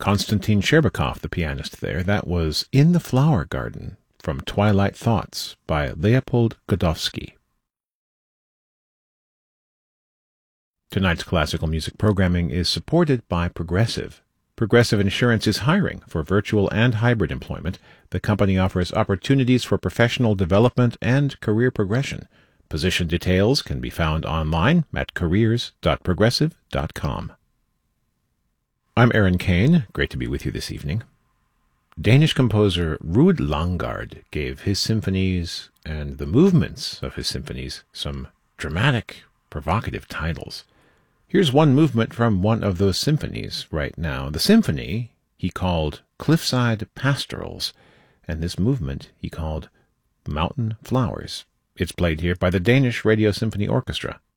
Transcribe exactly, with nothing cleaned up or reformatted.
Konstantin Sherbakov, the pianist there. That was In the Flower Garden from Twilight Thoughts by Leopold Godowsky. Tonight's classical music programming is supported by Progressive. Progressive Insurance is hiring for virtual and hybrid employment. The company offers opportunities for professional development and career progression. Position details can be found online at careers dot progressive dot com. I'm Aaron Kane. Great to be with you this evening. Danish composer Ruud Langgaard gave his symphonies and the movements of his symphonies some dramatic, provocative titles. Here's one movement from one of those symphonies right now. The symphony he called Cliffside Pastorals, and this movement he called Mountain Flowers. It's played here by the Danish Radio Symphony Orchestra.